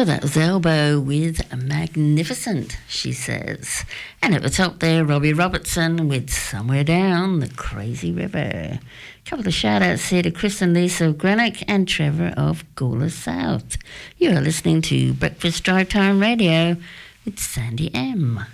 Well, that was Elbow with Magnificent, she says. And at the top there, Robbie Robertson with Somewhere Down the Crazy River. A couple of shout-outs here to Chris and Lisa of Greenock and Trevor of Gawler South. You are listening to Breakfast Drive Time Radio with Sandy M.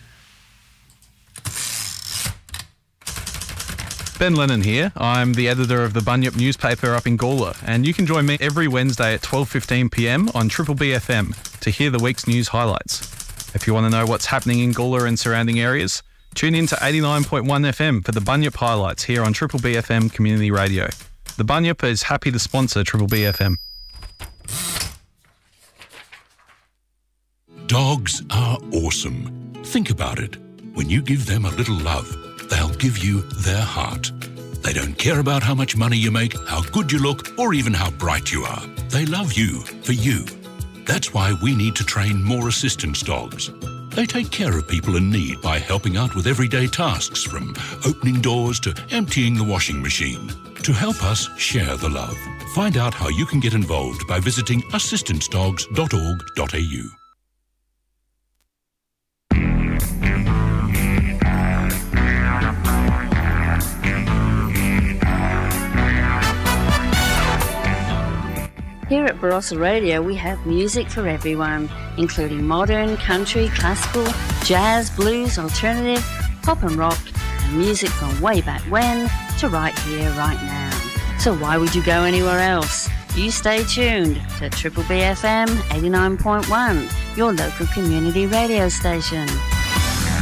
Ben Lennon here. I'm the editor of the Bunyip newspaper up in Gawler, and you can join me every Wednesday at 12:15pm on Triple B FM to hear the week's news highlights. If you want to know what's happening in Gawler and surrounding areas, tune in to 89.1 FM for the Bunyip highlights here on Triple B FM Community Radio. The Bunyip is happy to sponsor Triple B FM. Dogs are awesome. Think about it. When you give them a little love, they'll give you their heart. They don't care about how much money you make, how good you look, or even how bright you are. They love you for you. That's why we need to train more assistance dogs. They take care of people in need by helping out with everyday tasks, from opening doors to emptying the washing machine. To help us share the love, find out how you can get involved by visiting assistancedogs.org.au. Here at Barossa Radio, we have music for everyone, including modern, country, classical, jazz, blues, alternative, pop and rock, and music from way back when to right here, right now. So why would you go anywhere else? You stay tuned to Triple B FM 89.1, your local community radio station.